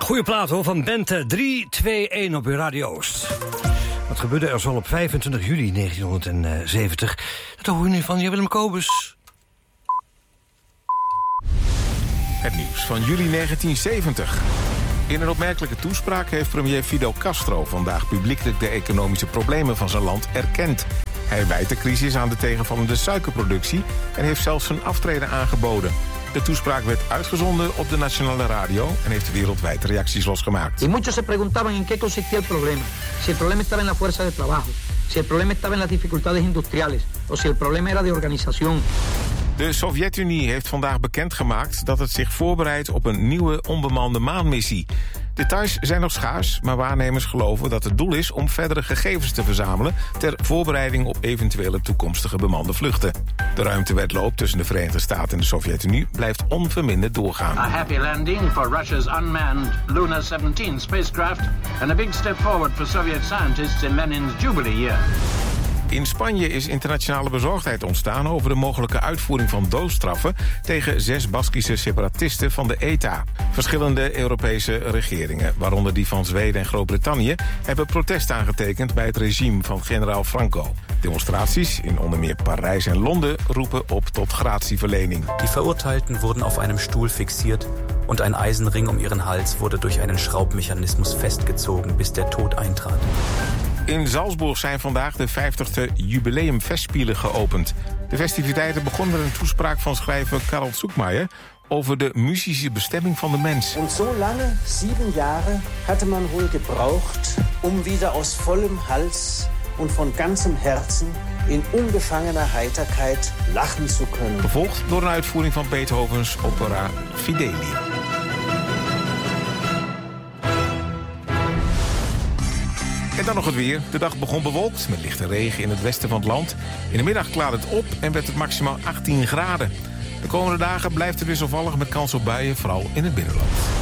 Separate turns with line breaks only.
Goeie plaat hoor, van Bente 3-2-1 op uw Radio Oost. Wat gebeurde er zoal op 25 juli 1970? Dat hoor je nu van Willem Kobus.
Het nieuws van juli 1970. In een opmerkelijke toespraak heeft premier Fidel Castro vandaag publiekelijk de economische problemen van zijn land erkend. Hij wijt de crisis aan de tegenvallende suikerproductie en heeft zelfs zijn aftreden aangeboden. De toespraak werd uitgezonden op de nationale radio en heeft wereldwijd reacties losgemaakt.
Y muchos se preguntaban en qué consistía el problema. Si el problema estaba en la fuerza de trabajo, si el problema estaba en las dificultades industriales o si el problema era de organización.
De Sovjet-Unie heeft vandaag bekendgemaakt dat het zich voorbereidt op een nieuwe onbemande maanmissie. Details zijn nog schaars, maar waarnemers geloven dat het doel is om verdere gegevens te verzamelen ter voorbereiding op eventuele toekomstige bemande vluchten. De ruimtewedloop tussen de Verenigde Staten en de Sovjet-Unie blijft onverminderd doorgaan.
A happy landing for Russia's unmanned Luna 17 spacecraft and a big step forward for Soviet scientists in Lenin's Jubilee year.
In Spanje is internationale bezorgdheid ontstaan over de mogelijke uitvoering van doodstraffen tegen 6 Baskische separatisten van de ETA. Verschillende Europese regeringen, waaronder die van Zweden en Groot-Brittannië, hebben protest aangetekend bij het regime van generaal Franco. Demonstraties in onder meer Parijs en Londen roepen op tot gratieverlening.
Die Verurteilten wurden auf einem Stuhl fixiert und ein Eisenring um ihren Hals wurde durch einen Schraubmechanismus festgezogen, bis der Tod eintrat.
In Salzburg zijn vandaag de 50e jubileumfestspielen geopend. De festiviteiten begonnen met een toespraak van schrijver Karl Zuckmayer over de muzische bestemming van de mens.
Und so lange, 7 Jahre, hatte man wohl gebraucht, wieder aus vollem Hals und von ganzem Herzen in ungefangener Heiterkeit lachen zu können.
Gevolgd door een uitvoering van Beethovens opera Fidelio. En dan nog het weer. De dag begon bewolkt met lichte regen in het westen van het land. In de middag klaarde het op en werd het maximaal 18 graden. De komende dagen blijft het wisselvallig met kans op buien, vooral in het binnenland.